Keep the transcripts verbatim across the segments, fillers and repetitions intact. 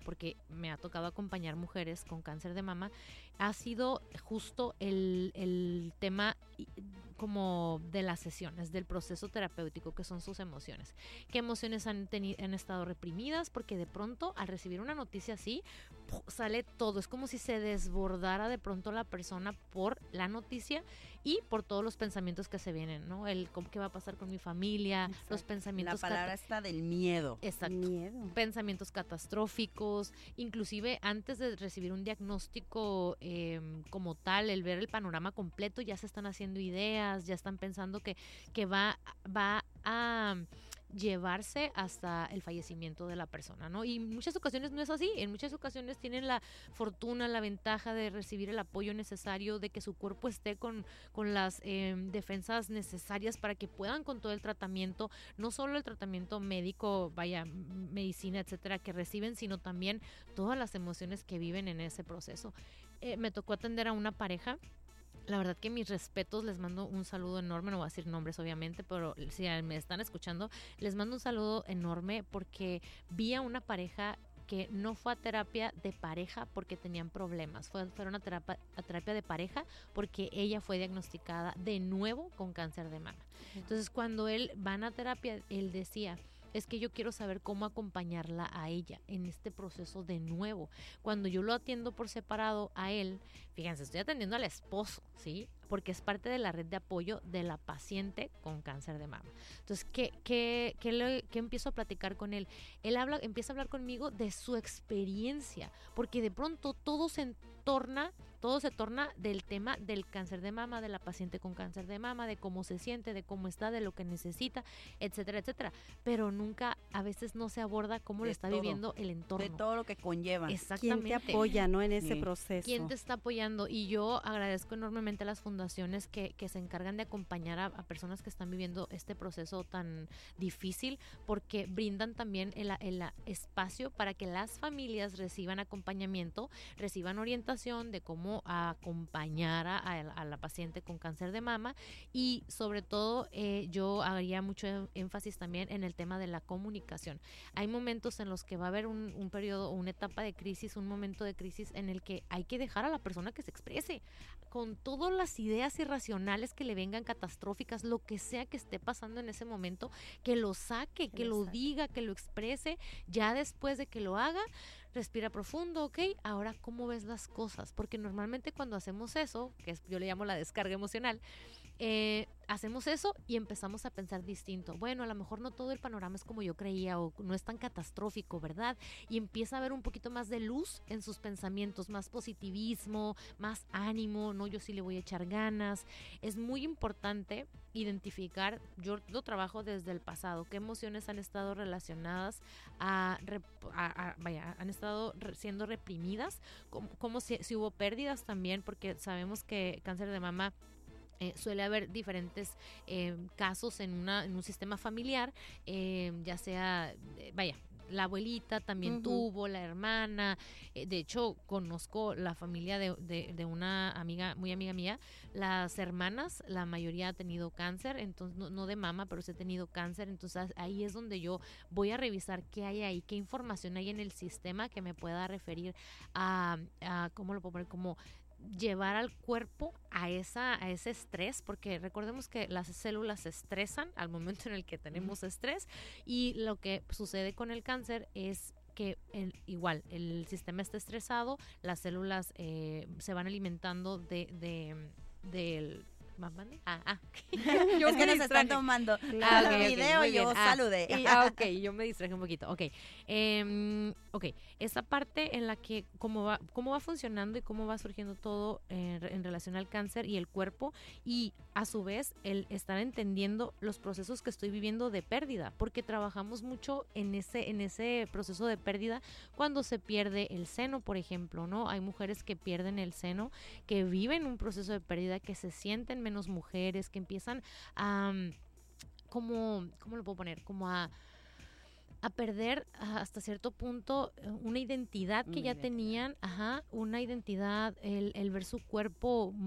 porque me ha tocado acompañar mujeres con cáncer de mama, ha sido justo el, el tema como de las sesiones, del proceso terapéutico, que son sus emociones. ¿Qué emociones han, tenido, han estado reprimidas? Porque de pronto, al recibir una noticia así, sale todo. Es como si se desbordara de pronto la persona por la noticia y por todos los pensamientos que se vienen, ¿no? El qué va a pasar con mi familia, exacto, los pensamientos. La palabra está del miedo. Exacto. Miedo. Pensamientos catastróficos, inclusive antes de recibir un diagnóstico eh, como tal, el ver el panorama completo, ya se están haciendo ideas, ya están pensando que, que va, va a llevarse hasta el fallecimiento de la persona, ¿no? Y en muchas ocasiones no es así, en muchas ocasiones tienen la fortuna, la ventaja de recibir el apoyo necesario, de que su cuerpo esté con, con las eh, defensas necesarias para que puedan con todo el tratamiento, no solo el tratamiento médico, vaya, medicina, etcétera, que reciben, sino también todas las emociones que viven en ese proceso. Eh, me tocó atender a una pareja. La verdad que mis respetos, les mando un saludo enorme, no voy a decir nombres obviamente, pero si me están escuchando, les mando un saludo enorme porque vi a una pareja que no fue a terapia de pareja porque tenían problemas, fue, fueron a terapia, a terapia de pareja porque ella fue diagnosticada de nuevo con cáncer de mama. Entonces cuando él van a terapia, él decía, es que yo quiero saber cómo acompañarla a ella en este proceso de nuevo. Cuando yo lo atiendo por separado a él, fíjense, estoy atendiendo al esposo, ¿sí? Porque es parte de la red de apoyo de la paciente con cáncer de mama. Entonces, ¿qué, qué, qué, le, qué empiezo a platicar con él? Él habla, empieza a hablar conmigo de su experiencia, porque de pronto todo se torna, todo se torna del tema del cáncer de mama, de la paciente con cáncer de mama, de cómo se siente, de cómo está, de lo que necesita, etcétera, etcétera. Pero nunca, a veces no se aborda cómo de lo está todo, viviendo el entorno. De todo lo que conlleva. Exactamente. ¿Quién te apoya, no, en ese sí. proceso? ¿Quién te está apoyando? Y yo agradezco enormemente a las fundaciones que, que se encargan de acompañar a, a personas que están viviendo este proceso tan difícil, porque brindan también el, el espacio para que las familias reciban acompañamiento, reciban orientación de cómo acompañar a, a la paciente con cáncer de mama y sobre todo eh, yo haría mucho énfasis también en el tema de la comunicación. Hay momentos en los que va a haber un, un periodo o una etapa de crisis, un momento de crisis en el que hay que dejar a la persona que se exprese con todas las ideas irracionales que le vengan, catastróficas, lo que sea que esté pasando en ese momento, que lo saque, que, que lo saque. diga, que lo exprese. Ya después de que lo haga, respira profundo, ok, ahora ¿cómo ves las cosas? Porque normalmente cuando hacemos eso, que es, yo le llamo la descarga emocional, eh, hacemos eso y empezamos a pensar distinto. Bueno, a lo mejor no todo el panorama es como yo creía o no es tan catastrófico, ¿verdad? Y empieza a haber un poquito más de luz en sus pensamientos, más positivismo, más ánimo, no, yo sí le voy a echar ganas. Es muy importante identificar, yo lo trabajo desde el pasado, qué emociones han estado relacionadas a, a, a vaya, han estado siendo reprimidas, como, como si, si hubo pérdidas también, porque sabemos que cáncer de mama Eh, suele haber diferentes eh, casos en, una, en un sistema familiar, eh, ya sea, eh, vaya, la abuelita también uh-huh. tuvo, la hermana, eh, de hecho conozco la familia de, de, de una amiga, muy amiga mía, las hermanas, la mayoría ha tenido cáncer, entonces no, no de mama, pero sí ha tenido cáncer, entonces ahí es donde yo voy a revisar qué hay ahí, qué información hay en el sistema que me pueda referir a, a ¿cómo lo puedo poner? Como llevar al cuerpo a esa a ese estrés, porque recordemos que las células se estresan al momento en el que tenemos estrés y lo que sucede con el cáncer es que el, igual el sistema está estresado, las células eh, se van alimentando de de del Ah, ah. yo es que nos están tomando claro, el okay, video okay, y yo ah, saludé. Y, ah, ok, yo me distraje un poquito. Ok, eh, ok, esa parte en la que cómo va, cómo va funcionando y cómo va surgiendo todo eh, en relación al cáncer y el cuerpo y a su vez el estar entendiendo los procesos que estoy viviendo de pérdida, porque trabajamos mucho en ese, en ese proceso de pérdida cuando se pierde el seno, por ejemplo, ¿no? Hay mujeres que pierden el seno, que viven un proceso de pérdida, que se sienten menos mujeres, que empiezan a, um, como, ¿cómo lo puedo poner? Como a, a perder hasta cierto punto una identidad que una ya identidad. tenían, ajá, una identidad, el, el ver su cuerpo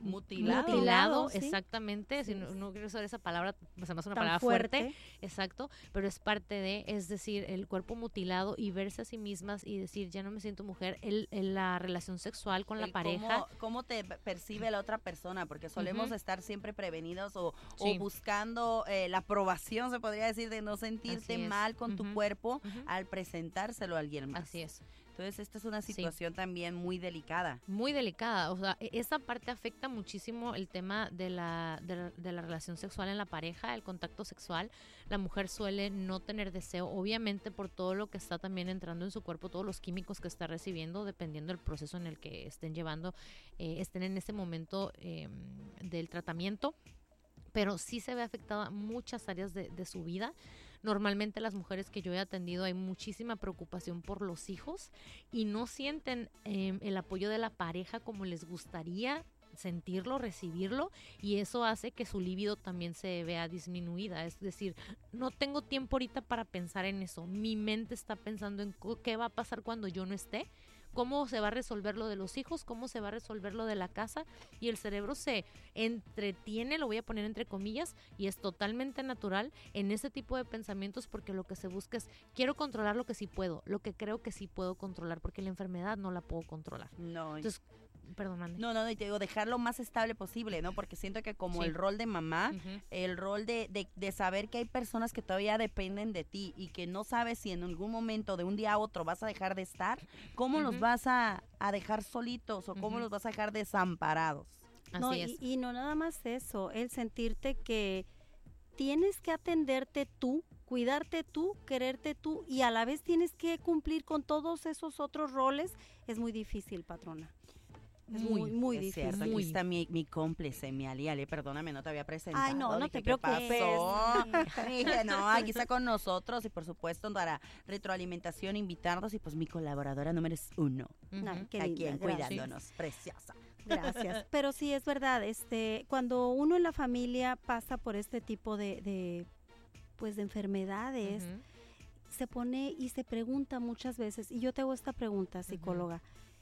mutilado, mutilado ¿sí? exactamente, Sí. si no, no quiero usar esa palabra, pues además es una Tan palabra fuerte. fuerte, exacto, pero es parte de, es decir, el cuerpo mutilado y verse a sí mismas y decir, ya no me siento mujer, el, el- la relación sexual con la el pareja. Cómo, cómo te percibe la otra persona, porque solemos Ujú. estar siempre prevenidos o, Sí. o buscando eh, la aprobación, se podría decir, de no sentirte Así es. mal con tu Ujú. cuerpo Ujú. al presentárselo a alguien más. Así es. Entonces, esta es una Sí. situación también muy delicada. Muy delicada, o sea, e- esa parte afecta muchísimo el tema de la, de la, de la relación sexual en la pareja, el contacto sexual. La mujer suele no tener deseo, obviamente por todo lo que está también entrando en su cuerpo, todos los químicos que está recibiendo, dependiendo del proceso en el que estén llevando, eh, estén en ese momento eh, del tratamiento. Pero sí se ve afectada muchas áreas de, de su vida. Normalmente las mujeres que yo he atendido hay muchísima preocupación por los hijos y no sienten eh, el apoyo de la pareja como les gustaría sentirlo, recibirlo, y eso hace que su libido también se vea disminuida. Es decir, no tengo tiempo ahorita para pensar en eso. Mi mente está pensando en cu- qué va a pasar cuando yo no esté, cómo se va a resolver lo de los hijos, cómo se va a resolver lo de la casa, y el cerebro se entretiene, lo voy a poner entre comillas, y es totalmente natural en ese tipo de pensamientos, porque lo que se busca es, quiero controlar lo que sí puedo, lo que creo que sí puedo controlar, porque la enfermedad no la puedo controlar. No, Entonces, perdón, mande. no, no, y te digo, dejar lo más estable posible, ¿no? Porque siento que como Sí. el rol de mamá, Ujú. el rol de, de, de saber que hay personas que todavía dependen de ti y que no sabes si en algún momento de un día a otro vas a dejar de estar, ¿cómo los Ujú. vas a, a dejar solitos o cómo Ujú. los vas a dejar desamparados? Así No, es. y, y no nada más eso, el sentirte que tienes que atenderte tú, cuidarte tú, quererte tú y a la vez tienes que cumplir con todos esos otros roles, es muy difícil, patrona. Es muy, muy, muy es difícil. cierto, Muy. aquí está mi, mi cómplice, mi aliale, perdóname, no te había presentado. Ay, no, no Dije, te ¿qué preocupes. pasó? Dije, no, aquí está con nosotros y por supuesto para retroalimentación, invitarnos y pues mi colaboradora número uno, Ujú. Ay, qué aquí linda, gracias. cuidándonos, preciosa. Gracias. Pero sí, es verdad, este, cuando uno en la familia pasa por este tipo de, de pues de enfermedades, Ujú. se pone y se pregunta muchas veces, y yo te hago esta pregunta, psicóloga,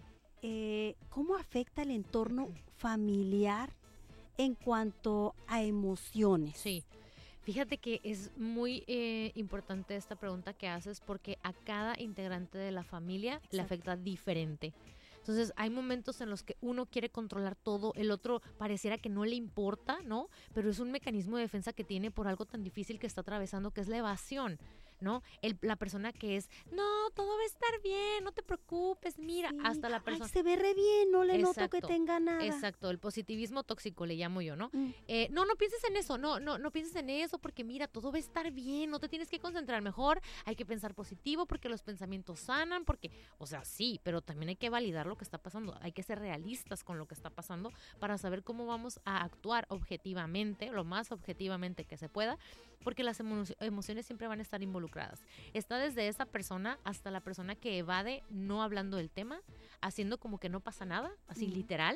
eh, ¿cómo afecta el entorno familiar en cuanto a emociones? Sí. Fíjate que es muy eh, importante esta pregunta que haces, porque a cada integrante de la familia le Exacto. afecta diferente. Entonces hay momentos en los que uno quiere controlar todo, el otro pareciera que no le importa, ¿no? Pero es un mecanismo de defensa que tiene por algo tan difícil que está atravesando, que es la evasión, ¿no? El, la persona que es, no, todo va a estar bien, no te preocupes, mira, Sí. hasta la Ay, persona... se ve re bien, no le noto que Exacto, tenga nada. Exacto, el positivismo tóxico le llamo yo, ¿no? Mm. Eh, no, no pienses en eso, no, no, no pienses en eso, porque mira, todo va a estar bien, no te tienes que concentrar mejor, hay que pensar positivo porque los pensamientos sanan, porque, o sea, sí, pero también hay que validar lo que está pasando, hay que ser realistas con lo que está pasando para saber cómo vamos a actuar objetivamente, lo más objetivamente que se pueda, porque las emo- emociones siempre van a estar involucradas. Está desde esa persona hasta la persona que evade no hablando del tema, haciendo como que no pasa nada, así Ujú. literal.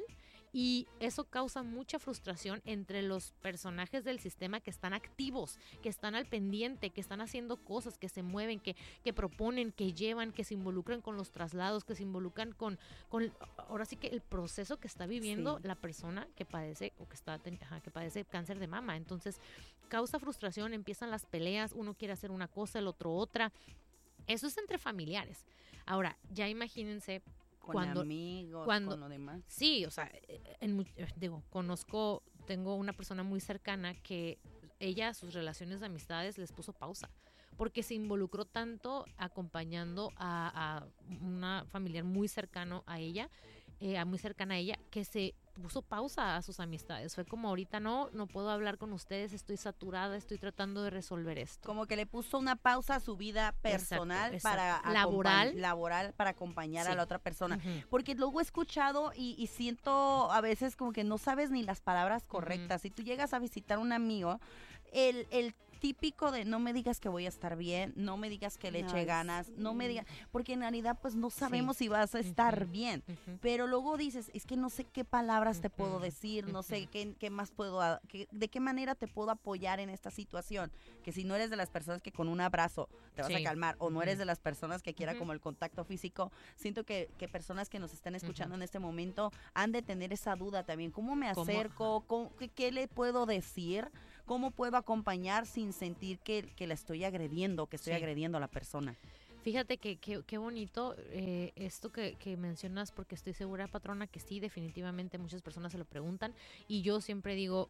Y eso causa mucha frustración entre los personajes del sistema que están activos, que están al pendiente, que están haciendo cosas, que se mueven, que, que proponen, que llevan, que se involucran con los traslados, que se involucran con, con ahora sí que el proceso que está viviendo Sí. la persona que padece o que está ten- ajá, que padece cáncer de mama. Entonces causa frustración, empiezan las peleas, uno quiere hacer una cosa, el otro otra. Eso es entre familiares. Ahora, ya imagínense Con cuando amigos, cuando- con lo demás. sí, o sea, en, mu- eh, digo, conozco, tengo una persona muy cercana que ella, sus relaciones de amistades les puso pausa, porque se involucró tanto acompañando a, a una familiar muy cercano a ella, eh, a muy cercana a ella, que se puso pausa a sus amistades. Fue como, ahorita no, no puedo hablar con ustedes, estoy saturada, estoy tratando de resolver esto. Como que le puso una pausa a su vida personal exacto. para acompa- Laboral. laboral para acompañar a Sí. la otra persona. Ujú. Porque luego he escuchado y, y siento a veces como que no sabes ni las palabras correctas. Si tú llegas a visitar a un amigo, el, el típico de no me digas que voy a estar bien, no me digas que le eche Ay, ganas, sí. no me digas, porque en realidad pues no sabemos Sí. si vas a estar Ujú, bien, ujú. pero luego dices, es que no sé qué palabras te puedo Ujú, decir, no sé ujú. qué, qué más puedo, a- qué- de qué manera te puedo apoyar en esta situación, que si no eres de las personas que con un abrazo te vas a Sí. calmar, o no eres Ujú. de las personas que quiera Ujú. como el contacto físico, siento que, que personas que nos están escuchando Ujú. en este momento han de tener esa duda también, ¿cómo me ¿Cómo? acerco? ¿Cómo- qué, qué le puedo decir? ¿Cómo puedo acompañar sin sentir que, que la estoy agrediendo, que estoy Sí. agrediendo a la persona? Fíjate que que- qué bonito eh, esto que, que mencionas, porque estoy segura, patrona, que sí, definitivamente muchas personas se lo preguntan y yo siempre digo,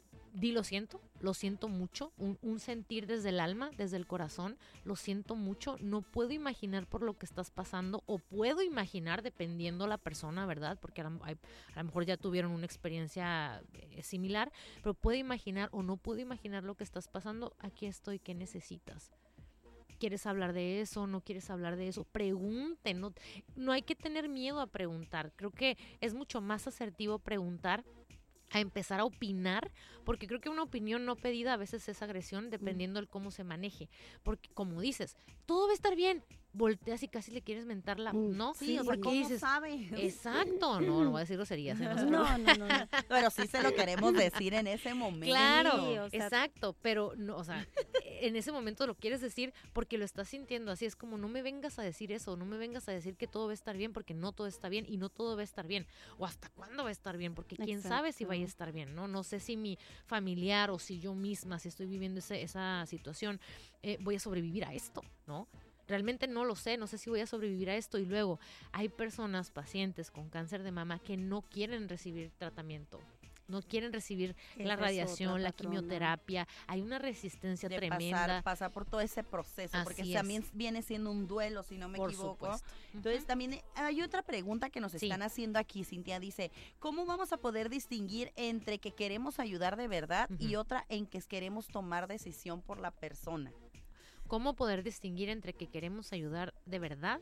di lo siento, lo siento mucho, un, un sentir desde el alma, desde el corazón, lo siento mucho, no puedo imaginar por lo que estás pasando o puedo imaginar dependiendo la persona, ¿verdad? Porque a lo, hay- a lo mejor ya tuvieron una experiencia eh, similar, pero puedo imaginar o no puedo imaginar lo que estás pasando, aquí estoy, ¿qué necesitas? ¿Quieres hablar de eso? ¿No quieres hablar de eso? Pregunten, no, no hay que tener miedo a preguntar. Creo que es mucho más asertivo preguntar a empezar a opinar, porque creo que una opinión no pedida a veces es agresión dependiendo del cómo se maneje. Porque como dices, todo va a estar bien, volteas y casi le quieres mentar la... Mm, ¿No? Sí, o sea, porque ¿cómo dices, sabe? exacto, no, no voy a decir groserías. ¿eh? No se No, no, no, no. Pero sí se lo queremos decir en ese momento. Claro, Sí, o sea- exacto, pero no, o sea, en ese momento lo quieres decir porque lo estás sintiendo así, es como no me vengas a decir eso, no me vengas a decir que todo va a estar bien porque no todo está bien y no todo va a estar bien, o hasta cuándo va a estar bien, porque quién sabe si vaya a Exacto. estar bien, ¿no? No sé si mi familiar o si yo misma, si estoy viviendo ese- esa situación, eh, voy a sobrevivir a esto, ¿no? Realmente no lo sé, no sé si voy a sobrevivir a esto. Y luego hay personas, pacientes con cáncer de mama que no quieren recibir tratamiento, no quieren recibir Esa la es radiación, otra, la patrona. quimioterapia. Hay una resistencia De tremenda. pasar, pasar por todo ese proceso, porque Así también es. viene siendo un duelo, si no me Por equivoco. supuesto. Entonces Ujú. también eh, hay otra pregunta que nos Sí. están haciendo aquí, Cintia dice, ¿cómo vamos a poder distinguir entre que queremos ayudar de verdad y Ujú. otra en que queremos tomar decisión por la persona? ¿Cómo poder distinguir entre que queremos ayudar de verdad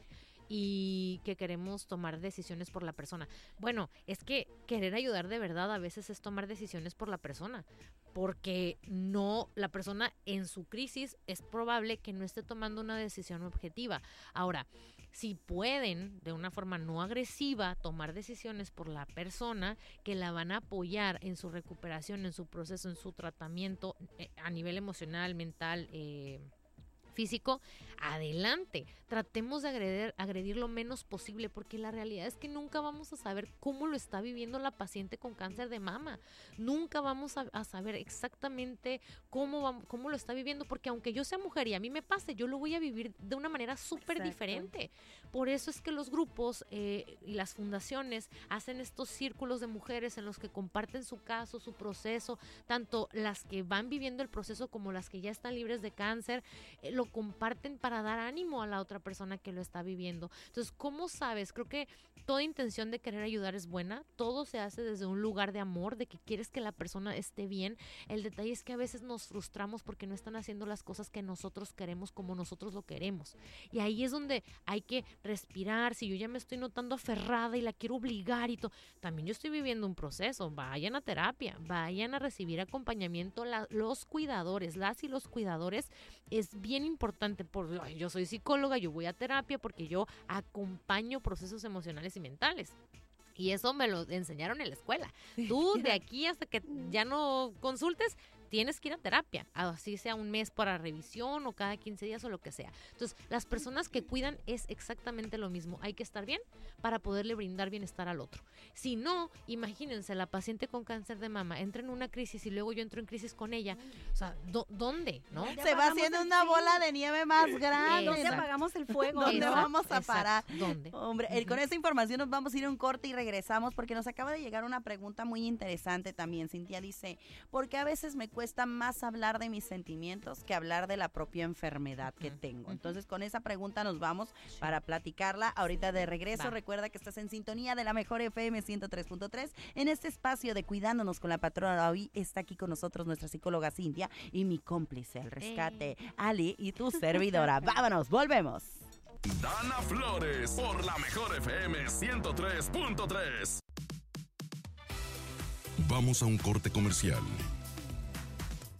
y que queremos tomar decisiones por la persona? Bueno, es que querer ayudar de verdad a veces es tomar decisiones por la persona, porque no, la persona en su crisis es probable que no esté tomando una decisión objetiva. Ahora, si pueden, de una forma no agresiva, tomar decisiones por la persona que la van a apoyar en su recuperación, en su proceso, en su tratamiento, eh, a nivel emocional, mental, eh, físico, adelante. Tratemos de agredir, agredir lo menos posible, porque la realidad es que nunca vamos a saber cómo lo está viviendo la paciente con cáncer de mama. Nunca vamos a, a saber exactamente cómo, va- cómo lo está viviendo, porque aunque yo sea mujer y a mí me pase, yo lo voy a vivir de una manera súper Exacto. diferente. Por eso es que los grupos eh, y las fundaciones hacen estos círculos de mujeres en los que comparten su caso, su proceso, tanto las que van viviendo el proceso como las que ya están libres de cáncer, eh, lo comparten para dar ánimo a la otra persona que lo está viviendo. Entonces, ¿cómo sabes? Creo que toda intención de querer ayudar es buena, todo se hace desde un lugar de amor, de que quieres que la persona esté bien. El detalle es que a veces nos frustramos porque no están haciendo las cosas que nosotros queremos como nosotros lo queremos. Y ahí es donde hay que respirar. Si yo ya me estoy notando aferrada y la quiero obligar y todo, también yo estoy viviendo un proceso. Vayan a terapia, vayan a recibir acompañamiento. La- los cuidadores, las y los cuidadores, es bien importante. Por, ay, yo soy psicóloga, yo voy a terapia porque yo acompaño procesos emocionales y mentales. Y eso me lo enseñaron en la escuela. Tú de aquí hasta que ya no consultes, tienes que ir a terapia, así sea un mes para revisión o cada quince días o lo que sea. Entonces, las personas que cuidan es exactamente lo mismo. Hay que estar bien para poderle brindar bienestar al otro. Si no, imagínense, la paciente con cáncer de mama entra en una crisis y luego yo entro en crisis con ella. O sea, ¿dó- ¿dónde? ¿No? Ya Se va apagamos haciendo el- una sí. bola de nieve más grande. ¿Dónde Exacto. apagamos el fuego? ¿Dónde no? vamos a Exacto, parar? ¿Dónde? Hombre, eh, con Ujú. esa información nos vamos a ir a un corte y regresamos porque nos acaba de llegar una pregunta muy interesante también. Cintia dice, ¿por qué a veces me cuesta más hablar de mis sentimientos que hablar de la propia enfermedad que Ujú, tengo? ujú. Entonces con esa pregunta nos vamos para platicarla. Ahorita de regreso, Va. recuerda que estás en sintonía de la mejor F M ciento tres punto tres en este espacio de Cuidándonos con la Patrona. Hoy está aquí con nosotros nuestra psicóloga Cintia y mi cómplice al rescate, Ali, y tu servidora. Vámonos, volvemos. Dana Flores por la mejor F M ciento tres punto tres. Vamos a un corte comercial. Hoy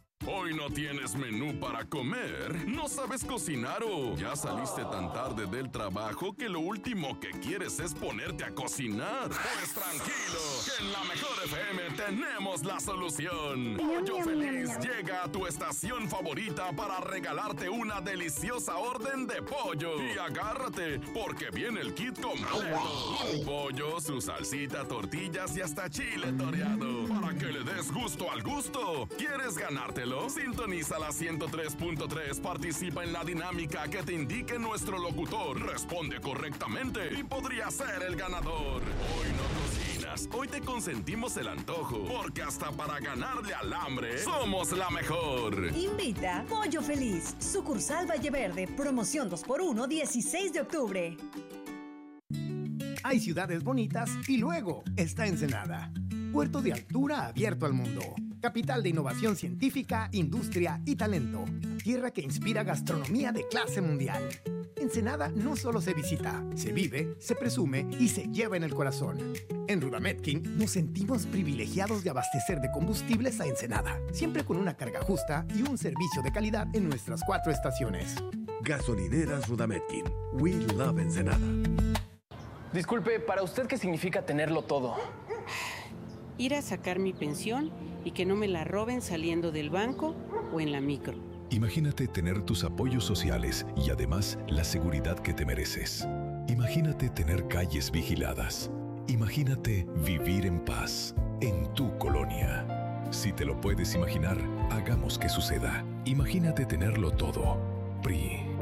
Hoy no tienes menú para comer, no sabes cocinar o ya saliste tan tarde del trabajo que lo último que quieres es ponerte a cocinar. Pues tranquilo, que en la Mejor F M tenemos la solución. Pollo Feliz llega a tu estación favorita para regalarte una deliciosa orden de pollo. Y agárrate, porque viene el kit completo. Un pollo, su salsita, tortillas y hasta chile toreado. Para que le des gusto al gusto. ¿Quieres ganártelo? Sintoniza la ciento tres punto tres. Participa en la dinámica que te indique nuestro locutor. Responde correctamente y podría ser el ganador. Hoy no cocinas, hoy te consentimos el antojo. Porque hasta para ganarle al hambre, somos la mejor. Invita Pollo Feliz, sucursal Valle Verde, promoción dos por uno, dieciséis de octubre. Hay ciudades bonitas y luego está Ensenada. Puerto de altura abierto al mundo. Capital de innovación científica, industria y talento. Tierra que inspira gastronomía de clase mundial. Ensenada no solo se visita, se vive, se presume y se lleva en el corazón. En Rudametkin nos sentimos privilegiados de abastecer de combustibles a Ensenada, siempre con una carga justa y un servicio de calidad en nuestras cuatro estaciones. Gasolineras Rudametkin. We love Ensenada. Disculpe, ¿para usted qué significa tenerlo todo? Ir a sacar mi pensión y que no me la roben saliendo del banco o en la micro. Imagínate tener tus apoyos sociales y además la seguridad que te mereces. Imagínate tener calles vigiladas. Imagínate vivir en paz en tu colonia. Si te lo puedes imaginar, hagamos que suceda. Imagínate tenerlo todo. P R I.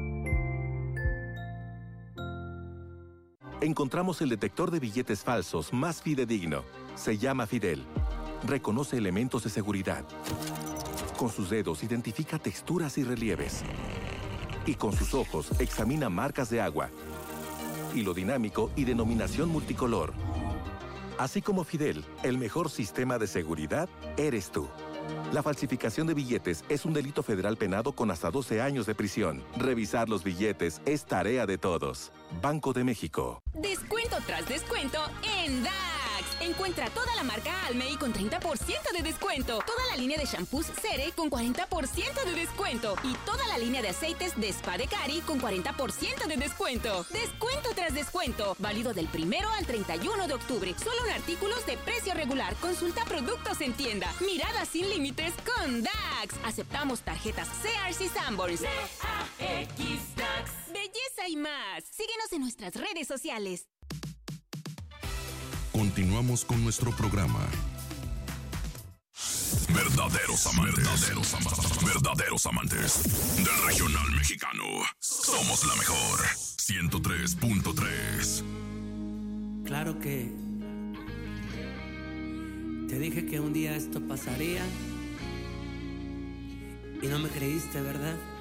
Encontramos el detector de billetes falsos más fidedigno. Se llama Fidel. Reconoce elementos de seguridad. Con sus dedos identifica texturas y relieves. Y con sus ojos examina marcas de agua. Hilo dinámico y denominación multicolor. Así como Fidel, el mejor sistema de seguridad eres tú. La falsificación de billetes es un delito federal penado con hasta doce años de prisión. Revisar los billetes es tarea de todos. Banco de México. Descuento tras descuento en D A X. Encuentra toda la marca Almey con treinta por ciento de descuento. Toda la línea de shampoos Cere con cuarenta por ciento de descuento. Y toda la línea de aceites de Spa de Cari con cuarenta por ciento de descuento. Descuento tras descuento. Válido del primero al treinta y uno de octubre. Solo en artículos de precio regular. Consulta productos en tienda. Mirada sin límites con D A X. Aceptamos tarjetas Sears y Sanborns. D A X D A X. Belleza y más. Síguenos en nuestras redes sociales. Continuamos con nuestro programa. Verdaderos amantes, verdaderos amantes, verdaderos amantes del regional mexicano. Somos la mejor. ciento tres punto tres. Claro que te dije que un día esto pasaría y no me creíste, ¿verdad?